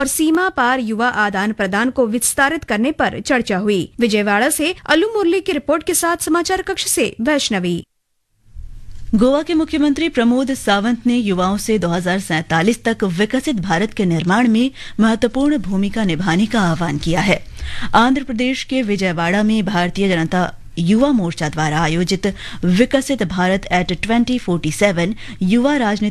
और सीमा पार युवा आदान प्रदान को विस्तारित करने पर चर्चा हुई। विजयवाड़ा से अल्लू मुरली की रिपोर्ट के साथ समाचार कक्ष से वैष्णवी। गोवा के मुख्यमंत्री प्रमोद सावंत ने युवाओं से 2047 तक विकसित भारत के निर्माण में महत्वपूर्ण भूमिका निभाने का आह्वान किया है। आंध्र प्रदेश के विजयवाड़ा में भारतीय जनता युवा मोर्चा द्वारा आयोजित विकसित भारत एट 2047 युवा राजनीति